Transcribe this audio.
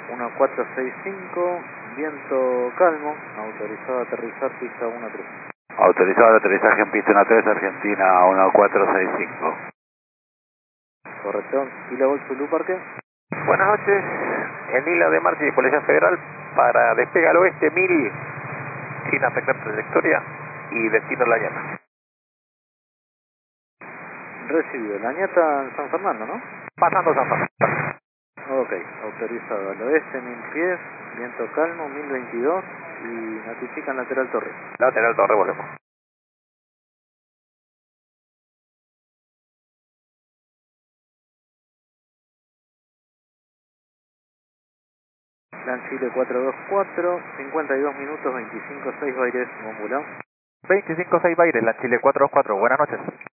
1465, viento calmo, autorizado a aterrizar pista 13. Autorizado el aterrizaje en pista 13, Argentina 1465. Correcto, Kilo Golf Zulu Parque. Buenas noches, Emilio de Marchi, Policía Federal, para despegue al oeste 1000, sin afectar trayectoria y destino La Ñata. Recibido, La Ñata en San Fernando, ¿no? Pasando San Fernando. Ok, autorizado al oeste 1000 pies, viento calmo 1022 y notifican lateral torre. Lateral torre, volvemos. Plan Chile 424, 52 minutos 25-6 Baires, Mombulón. 25-6 Baires, la Chile 424, buenas noches.